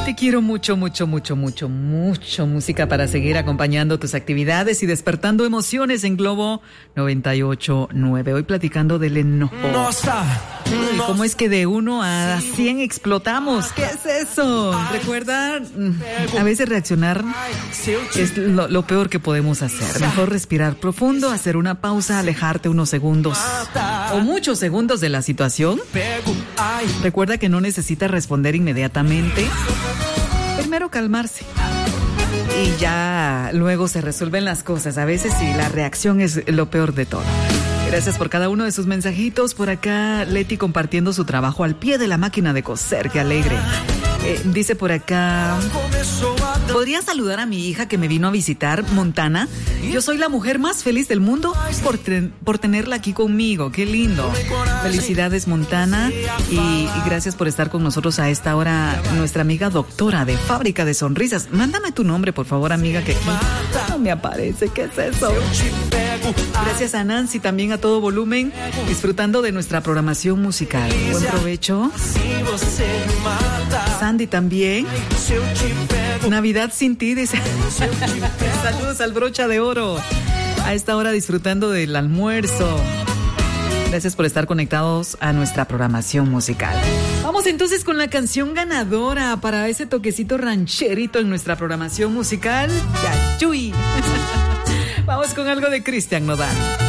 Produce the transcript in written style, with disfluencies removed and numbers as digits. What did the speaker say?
Te quiero mucho, mucho, mucho, mucho, mucho. Música para seguir acompañando tus actividades y despertando emociones en Globo 98.9. Hoy platicando del enojo. ¿Y cómo es que de 1 a 100 explotamos? ¿Qué es eso? Recuerda, a veces reaccionar es lo peor que podemos hacer. Mejor respirar profundo, hacer una pausa, alejarte unos segundos o muchos segundos de la situación. Recuerda que no necesitas responder inmediatamente. Primero calmarse y ya luego se resuelven las cosas. A veces sí, la reacción es lo peor de todo. Gracias por cada uno de sus mensajitos. Por acá Leti compartiendo su trabajo al pie de la máquina de coser. Qué alegre. Dice por acá: ¿podría saludar a mi hija que me vino a visitar, Montana? Yo soy la mujer más feliz del mundo por tenerla aquí conmigo. Qué lindo. Felicidades, Montana, y gracias por estar con nosotros a esta hora. Nuestra amiga doctora de Fábrica de Sonrisas. Mándame tu nombre, por favor, amiga, que aquí no me aparece. ¿Qué es eso? Gracias a Nancy, también a todo volumen, disfrutando de nuestra programación musical. Buen provecho. Sandy también. Navidad sin ti, dice. Saludos al Brocha de Oro. A esta hora disfrutando del almuerzo. Gracias por estar conectados a nuestra programación musical. Vamos entonces con la canción ganadora para ese toquecito rancherito en nuestra programación musical. Yayuy. Vamos con algo de Cristian Nodal.